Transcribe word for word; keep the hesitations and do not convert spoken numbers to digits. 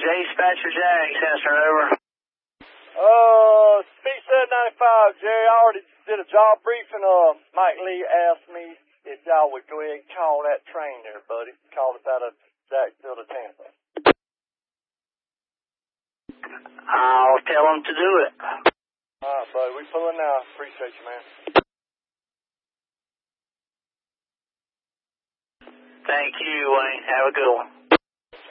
J-Spatcher Jack, Cessna, over. Uh, B seven ninety-five, Jerry, I already did a job briefing. Uh, Mike Lee asked me if y'all would go ahead and call that train there, buddy. Called us out of Jacksonville to Tampa. I'll tell them to do it. All right, buddy, we pulling now. Appreciate you, man. Thank you, Wayne. Have a good one.